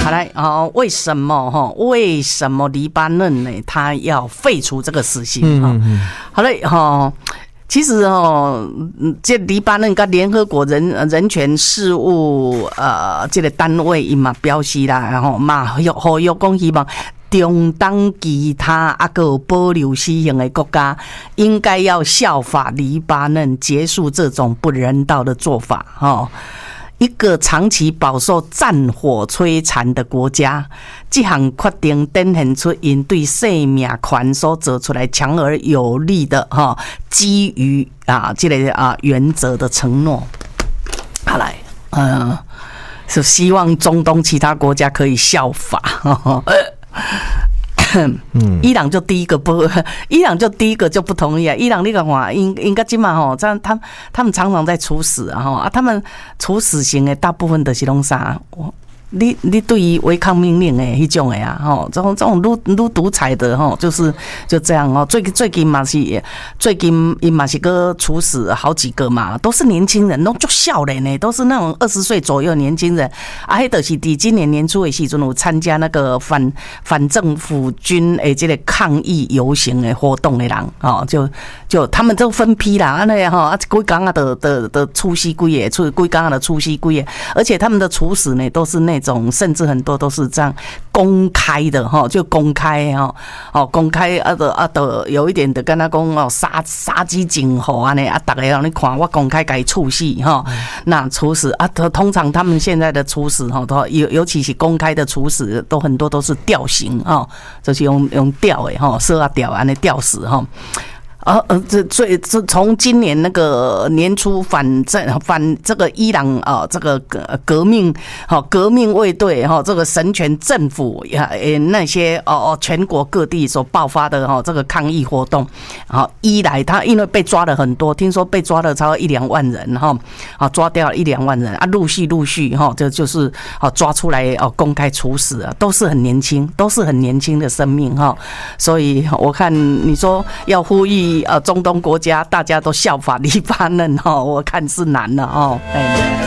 好来为什么黎巴嫩呢？他要废除这个死刑？好嘞其实这黎巴嫩跟联合国人权事务这个单位伊嘛表示啦，然后嘛呼吁讲希望中东其他还有保留死刑的国家应该要效法黎巴嫩，结束这种不人道的做法一个长期饱受战火摧残的国家，这项决定展现出因对生命权所做出来强而有力的基于这个原则的承诺。好来，是希望中东其他国家可以效法。伊朗就第一个就不同意啊！伊朗你讲话应该今嘛这样他们常常在处死他们处死刑的大部分都是拢啥？你对于违抗命令的迄种的这种愈独裁的就这样最近嘛是个处死好几个嘛，都是年轻人，都足少年呢，都是那种20岁左右年轻人迄就是伫今年年初的时阵有参加那个反政府军的这个抗议游行的活动的人就他们都分批啦，安尼规天的处死几个，规天的处死几个，而且他们的处死呢都是那种甚至很多都是这样公开的就公开公开有一点的跟他讲杀鸡儆猴安尼大家让你看我公开给处死那处死通常他们现在的处死尤其是公开的处死都很多都是吊刑就是用吊的射吊安尼吊死这从今年那个年初反这个伊朗这个革命卫队这个神权政府那些全国各地所爆发的这个抗议活动一来他因为被抓了很多，听说被抓了超过1-2万人抓掉了1-2万人陆续就是抓出来公开处死都是很年轻的生命所以我看你说要呼吁中东国家大家都效法黎巴嫩我看是难了